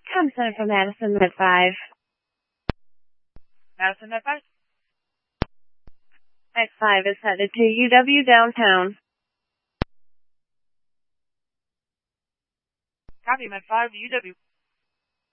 Thompson from Madison Med 5. Madison Med 5? X5 is headed to UW downtown. Copy, Med 5 to UW.